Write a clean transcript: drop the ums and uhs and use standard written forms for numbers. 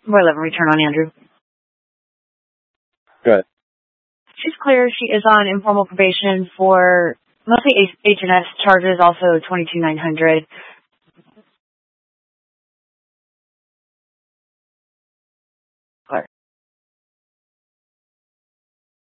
Roy 11, return on Andrew. Good. She's clear. She is on informal probation for mostly H&S charges, also 22,900.